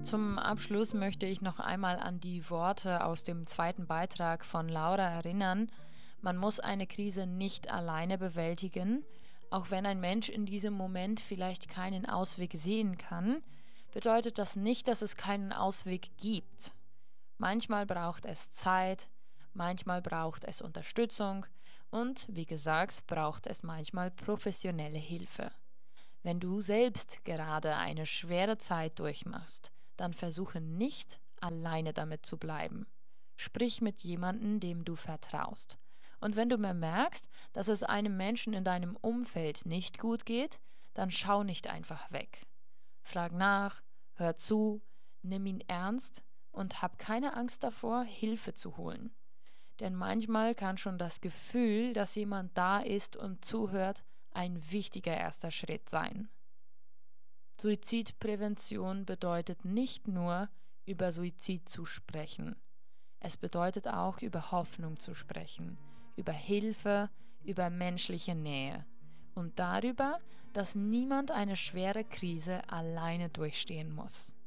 Zum Abschluss möchte ich noch einmal an die Worte aus dem zweiten Beitrag von Laura erinnern. Man muss eine Krise nicht alleine bewältigen. Auch wenn ein Mensch in diesem Moment vielleicht keinen Ausweg sehen kann, bedeutet das nicht, dass es keinen Ausweg gibt. Manchmal braucht es Zeit, manchmal braucht es Unterstützung und, wie gesagt, braucht es manchmal professionelle Hilfe. Wenn du selbst gerade eine schwere Zeit durchmachst, dann versuche nicht, alleine damit zu bleiben. Sprich mit jemandem, dem du vertraust. Und wenn du merkst, dass es einem Menschen in deinem Umfeld nicht gut geht, dann schau nicht einfach weg. Frag nach, hör zu, nimm ihn ernst und hab keine Angst davor, Hilfe zu holen. Denn manchmal kann schon das Gefühl, dass jemand da ist und zuhört, ein wichtiger erster Schritt sein. Suizidprävention bedeutet nicht nur, über Suizid zu sprechen. Es bedeutet auch, über Hoffnung zu sprechen, über Hilfe, über menschliche Nähe und darüber, dass niemand eine schwere Krise alleine durchstehen muss.